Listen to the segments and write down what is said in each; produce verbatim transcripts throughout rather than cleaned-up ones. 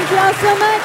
Thank you all so much.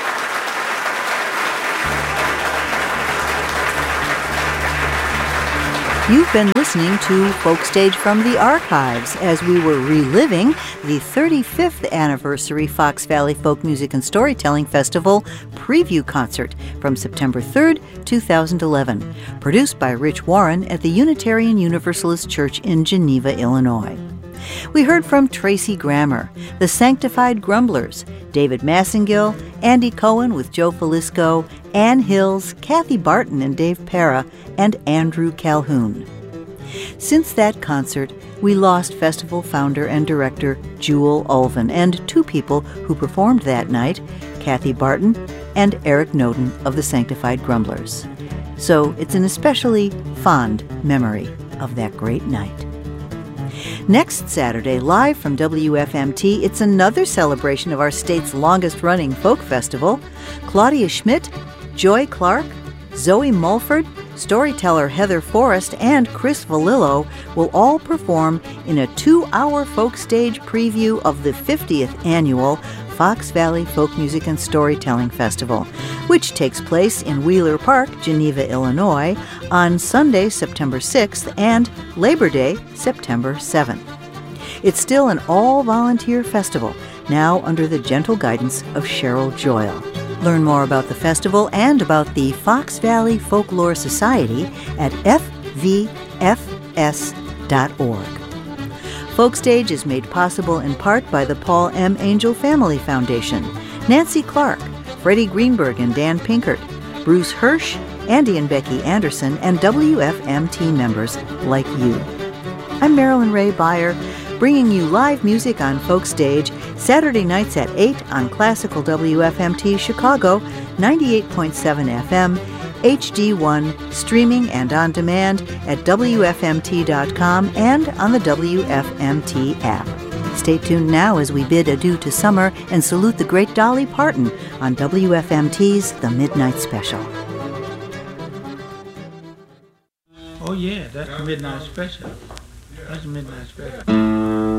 You've been listening to Folk Stage from the Archives as we were reliving the thirty-fifth anniversary Fox Valley Folk Music and Storytelling Festival preview concert from September third, two thousand eleven, produced by Rich Warren at the Unitarian Universalist Church in Geneva, Illinois. We heard from Tracy Grammer, the Sanctified Grumblers, David Massengill, Andy Cohen with Joe Falisco, Ann Hills, Kathy Barton and Dave Para, and Andrew Calhoun. Since that concert, we lost festival founder and director Jewel Ulvin and two people who performed that night, Kathy Barton and Eric Noden of the Sanctified Grumblers. So it's an especially fond memory of that great night. Next Saturday, live from W F M T, it's another celebration of our state's longest-running folk festival. Claudia Schmidt, Joy Clark, Zoe Mulford, storyteller Heather Forrest, and Chris Valillo will all perform in a two-hour folk stage preview of the fiftieth annual Fox Valley Folk Music and Storytelling Festival, which takes place in Wheeler Park, Geneva, Illinois, on Sunday, September sixth, and Labor Day, September seventh. It's still an all-volunteer festival, now under the gentle guidance of Cheryl Joyle. Learn more about the festival and about the Fox Valley Folklore Society at f v f s dot org. Folkstage is made possible in part by the Paul M. Angel Family Foundation, Nancy Clark, Freddie Greenberg and Dan Pinkert, Bruce Hirsch, Andy and Becky Anderson, and W F M T members like you. I'm Marilyn Ray Beyer, bringing you live music on Folkstage Saturday nights at eight on Classical W F M T Chicago, ninety-eight point seven F M, H D one, streaming and on demand at W F M T dot com and on the W F M T app. Stay tuned now as we bid adieu to summer and salute the great Dolly Parton on W F M T's The Midnight Special. Oh yeah, that's the Midnight Special. That's the Midnight Special.